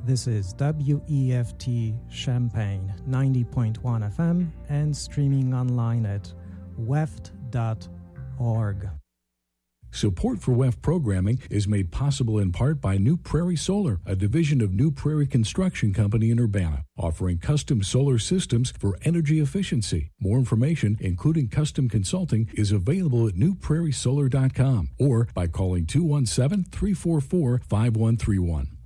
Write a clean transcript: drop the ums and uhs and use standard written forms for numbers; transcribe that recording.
This is WEFT Champaign 90.1 FM and streaming online at weft.org. Support for WEF programming is made possible in part by New Prairie Solar, a division of New Prairie Construction Company in Urbana, offering custom solar systems for energy efficiency. More information, including custom consulting, is available at newprairiesolar.com or by calling 217-344-5131.